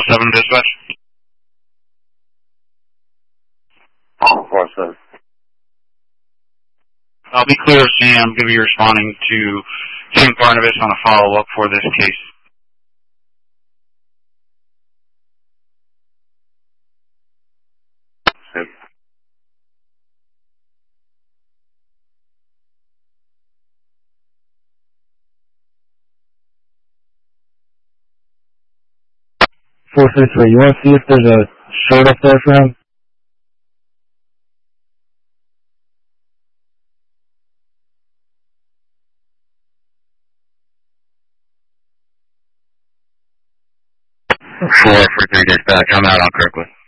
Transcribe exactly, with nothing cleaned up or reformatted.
seven dispatch. four seven. I'll be clear, Sam. I'm going to be responding to Kim Barnabas on a follow-up for this case. Yep. four six three, you want to see if there's a shirt up there for him? four four three dispatch, I'm out on Kirkwood.